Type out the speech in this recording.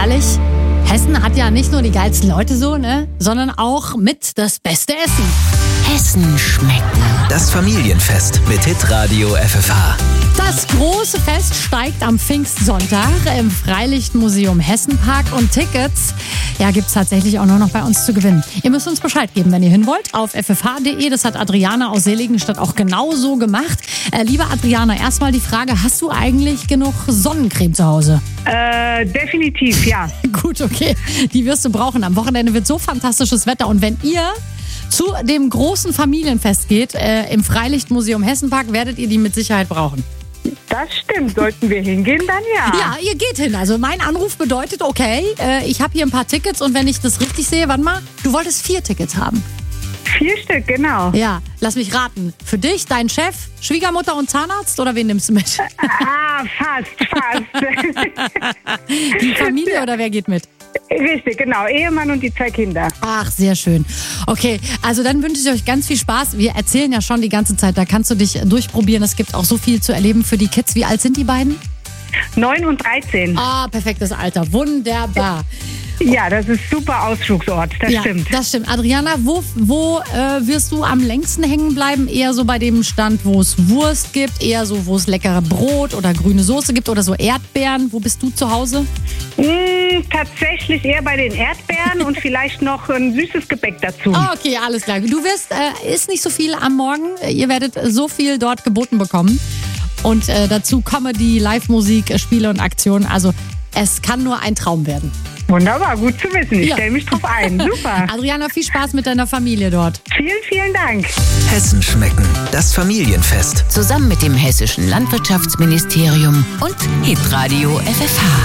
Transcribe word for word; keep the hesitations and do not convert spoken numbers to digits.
ehrlich, Hessen hat ja nicht nur die geilsten Leute so, ne, sondern auch mit das beste Essen. Hessen schmecken. Das Familienfest mit Hitradio F F H. Das große Fest steigt am Pfingstsonntag im Freilichtmuseum Hessenpark und Tickets, ja, gibt's tatsächlich auch nur noch bei uns zu gewinnen. Ihr müsst uns Bescheid geben, wenn ihr hin wollt, auf f f h punkt d e. Das hat Adriana aus Seligenstadt auch genauso gemacht. Äh, liebe Adriana, erstmal die Frage, hast du eigentlich genug Sonnencreme zu Hause? Äh, definitiv, ja. Gut, okay. Die wirst du brauchen. Am Wochenende wird so fantastisches Wetter. Und wenn ihr zu dem großen Familienfest geht, äh, im Freilichtmuseum Hessenpark, werdet ihr die mit Sicherheit brauchen. Das stimmt. Sollten wir hingehen, dann ja. Ja, ihr geht hin. Also mein Anruf bedeutet, okay, äh, ich habe hier ein paar Tickets und wenn ich das richtig sehe, warte mal, du wolltest vier Tickets haben. Vier Stück, genau. Ja, lass mich raten. Für dich, dein Chef, Schwiegermutter und Zahnarzt oder wen nimmst du mit? Ah, fast, fast. Die Familie oder wer geht mit? Richtig, genau. Ehemann und die zwei Kinder. Ach, sehr schön. Okay, also dann wünsche ich euch ganz viel Spaß. Wir erzählen ja schon die ganze Zeit, da kannst du dich durchprobieren. Es gibt auch so viel zu erleben für die Kids. Wie alt sind die beiden? Neun und dreizehn. Ah, perfektes Alter. Wunderbar. Ja, das ist super Ausflugsort, das ja, stimmt. Das stimmt. Adriana, wo, wo äh, wirst du am längsten hängen bleiben? Eher so bei dem Stand, wo es Wurst gibt, eher so, wo es leckere Brot oder grüne Soße gibt oder so Erdbeeren. Wo bist du zu Hause? Mm, tatsächlich eher bei den Erdbeeren und vielleicht noch ein süßes Gebäck dazu. Ah, okay, alles klar. Du wirst, äh, ist nicht so viel am Morgen. Ihr werdet so viel dort geboten bekommen. Und äh, dazu Comedy, Live-Musik, Spiele und Aktionen. Also es kann nur ein Traum werden. Wunderbar, gut zu wissen. Ich Ja. stelle mich drauf ein. Super. Adriana, viel Spaß mit deiner Familie dort. Vielen, vielen Dank. Hessen schmecken. Das Familienfest. Zusammen mit dem Hessischen Landwirtschaftsministerium und Hitradio F F H.